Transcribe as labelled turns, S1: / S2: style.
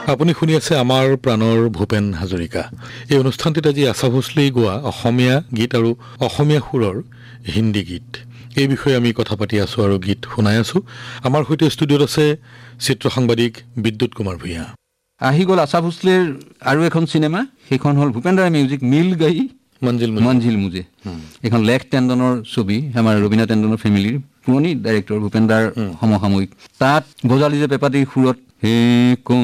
S1: আপুনি শুনি আছে আমাৰ প্ৰাণৰ ভূপেন হাজৰিকা। এই অনুষ্ঠানটিত আজি আশা ভোছলেই গোৱা অসমীয়া গীত আৰু অসমীয়া সুৰৰ হিন্দী গীত এই বিষয়ে আমি কথা পাতি আছোঁ আৰু গীত শুনাই আছোঁ। আমাৰ সৈতে ষ্টুডিঅ'ত আছে চিত্ৰ সাংবাদিক বিদ্যুৎ কুমাৰ ভূঞা।
S2: আহি গ'ল আশা ভোছলেৰ আৰু এখন চিনেমা, সেইখন হ'ল ভূপেন্দ্ৰৰ মিউজিক মিল গাই মঞ্জিল মুজে। এইখন লেখ টেণ্ডনৰ ছবি, আমাৰ ৰবীনা টেণ্ডনৰ ফেমিলিৰ পুৰণি ডাইৰেক্টৰ ভূপেন্দ্ৰৰ সমসাময়িক। তাত গজালি যে পেপাতিৰ সুৰত হে